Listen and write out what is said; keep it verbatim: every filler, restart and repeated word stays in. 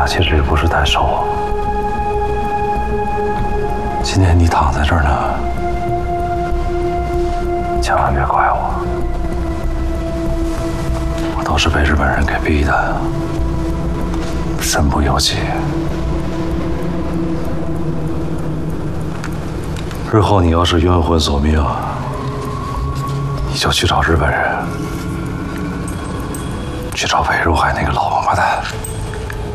俩其实也不是太熟。今天你躺在这儿呢，千万别怪我，我都是被日本人给逼的，身不由己。日后你要是冤魂索命，你就去找日本人，去找北入海那个老王八蛋。